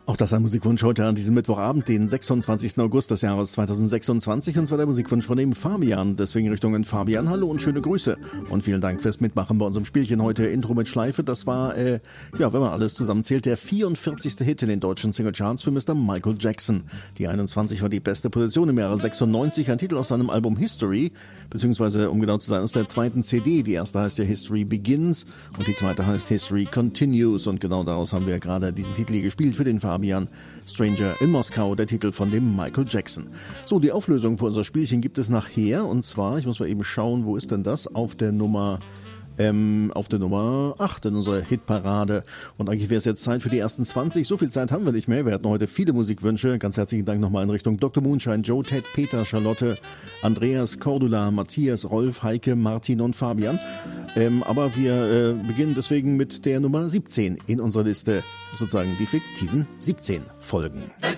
Auch das ein Musikwunsch heute an diesem Mittwochabend, den 26. August des Jahres 2026, und zwar der Musikwunsch von dem Fabian. Deswegen Richtung Fabian, hallo und schöne Grüße und vielen Dank fürs Mitmachen bei unserem Spielchen heute. Intro mit Schleife, das war, wenn man alles zusammenzählt, der 44. Hit in den deutschen Singlecharts für Mr. Michael Jackson. Die 21 war die beste Position im Jahre 96, ein Titel aus seinem Album History, beziehungsweise um genau zu sein, aus der zweiten CD. Die erste heißt ja History Begins und die zweite heißt History Continues, und genau daraus haben wir gerade diesen Titel hier gespielt für den Fabian. Stranger in Moskau, der Titel von dem Michael Jackson. So, die Auflösung für unser Spielchen gibt es nachher, und zwar, ich muss mal eben schauen, wo ist denn das? Auf der Nummer 8 in unserer Hitparade. Und eigentlich wäre es jetzt Zeit für die ersten 20. So viel Zeit haben wir nicht mehr. Wir hatten heute viele Musikwünsche. Ganz herzlichen Dank nochmal in Richtung Dr. Moonshine, Joe, Ted, Peter, Charlotte, Andreas, Cordula, Matthias, Rolf, Heike, Martin und Fabian. Aber wir beginnen deswegen mit der Nummer 17 in unserer Liste, sozusagen die fiktiven 17 Folgen.